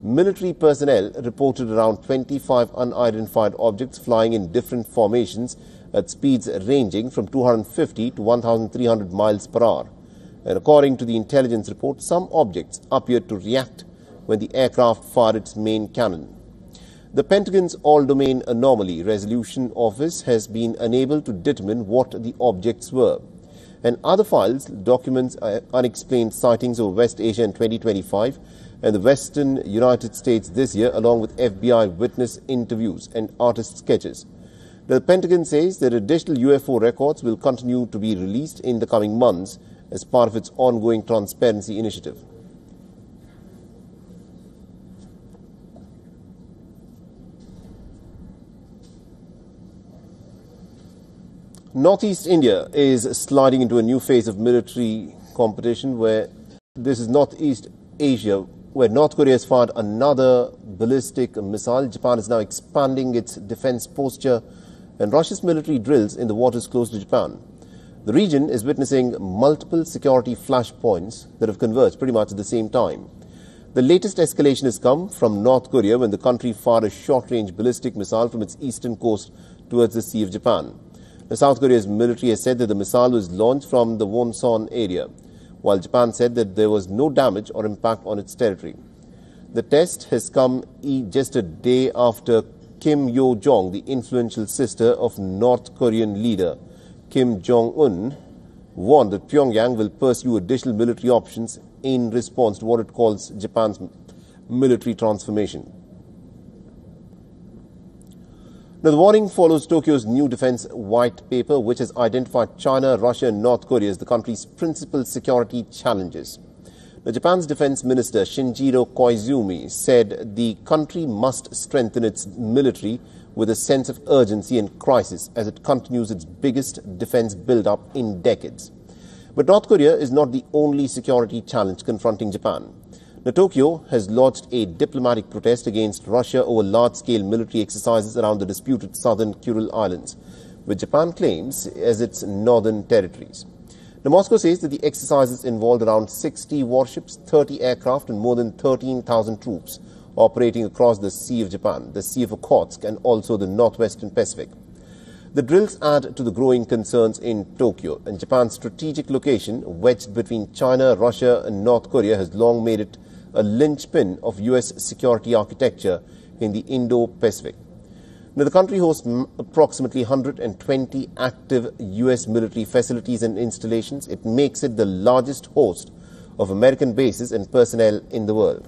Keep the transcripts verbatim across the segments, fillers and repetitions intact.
Military personnel reported around twenty-five unidentified objects flying in different formations at speeds ranging from two hundred fifty to one thousand three hundred miles per hour. And according to the intelligence report, some objects appeared to react when the aircraft fired its main cannon. The Pentagon's All-Domain Anomaly Resolution Office has been unable to determine what the objects were. And other files documents unexplained sightings over West Asia in twenty twenty-five and the western United States this year, along with F B I witness interviews and artist sketches. The Pentagon says that additional U F O records will continue to be released in the coming months as part of its ongoing transparency initiative. Northeast India is sliding into a new phase of military competition where this is Northeast Asia, where North Korea has fired another ballistic missile. Japan is now expanding its defense posture and Russia's military drills in the waters close to Japan. The region is witnessing multiple security flashpoints that have converged pretty much at the same time. The latest escalation has come from North Korea when the country fired a short-range ballistic missile from its eastern coast towards the Sea of Japan. The South Korea's military has said that the missile was launched from the Wonsan area, while Japan said that there was no damage or impact on its territory. The test has come just a day after Kim Yo-jong, the influential sister of North Korean leader Kim Jong-un, warned that Pyongyang will pursue additional military options in response to what it calls Japan's military transformation. Now, the warning follows Tokyo's new defense white paper, which has identified China, Russia and North Korea as the country's principal security challenges. Now, Japan's defense minister Shinjiro Koizumi said the country must strengthen its military with a sense of urgency and crisis as it continues its biggest defense build-up in decades. But North Korea is not the only security challenge confronting Japan. Now, Tokyo has lodged a diplomatic protest against Russia over large-scale military exercises around the disputed southern Kuril Islands, which Japan claims as its northern territories. Now, Moscow says that the exercises involved around sixty warships, thirty aircraft and more than thirteen thousand troops operating across the Sea of Japan, the Sea of Okhotsk and also the northwestern Pacific. The drills add to the growing concerns in Tokyo, and Japan's strategic location, wedged between China, Russia and North Korea, has long made it a linchpin of U S security architecture in the Indo-Pacific. Now, the country hosts approximately one hundred twenty active U S military facilities and installations. It makes it the largest host of American bases and personnel in the world.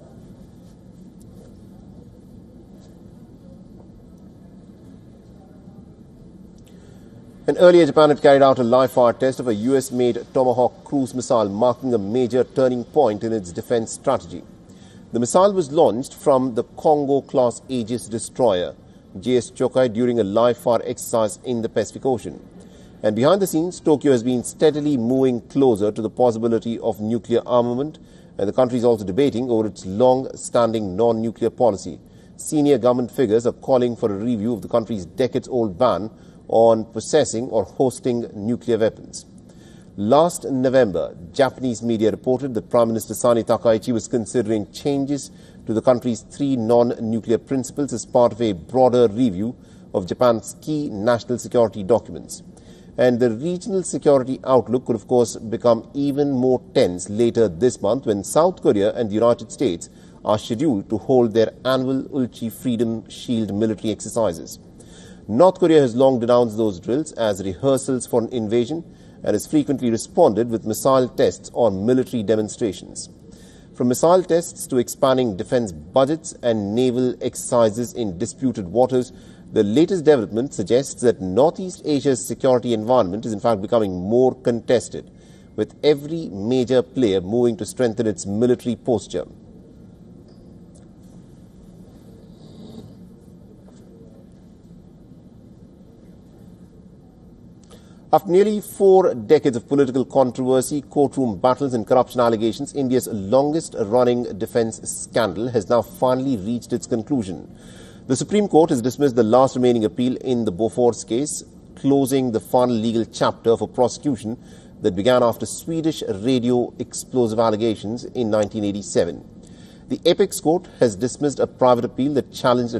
And earlier, Japan had carried out a live-fire test of a U S-made Tomahawk cruise missile, marking a major turning point in its defense strategy. The missile was launched from the Kongo-class Aegis destroyer, J S Chokai, during a live-fire exercise in the Pacific Ocean. And behind the scenes, Tokyo has been steadily moving closer to the possibility of nuclear armament, and the country is also debating over its long-standing non-nuclear policy. Senior government figures are calling for a review of the country's decades-old ban on possessing or hosting nuclear weapons. Last November, Japanese media reported that Prime Minister Sani Takaichi was considering changes to the country's three non-nuclear principles as part of a broader review of Japan's key national security documents. And the regional security outlook could, of course, become even more tense later this month when South Korea and the United States are scheduled to hold their annual Ulchi Freedom Shield military exercises. North Korea has long denounced those drills as rehearsals for an invasion and has frequently responded with missile tests or military demonstrations. From missile tests to expanding defense budgets and naval exercises in disputed waters, the latest development suggests that Northeast Asia's security environment is in fact becoming more contested, with every major player moving to strengthen its military posture. After nearly four decades of political controversy, courtroom battles and corruption allegations, India's longest-running defense scandal has now finally reached its conclusion. The Supreme Court has dismissed the last remaining appeal in the Bofors case, closing the final legal chapter of a prosecution that began after Swedish radio explosive allegations in nineteen eighty-seven. The apex court has dismissed a private appeal that challenged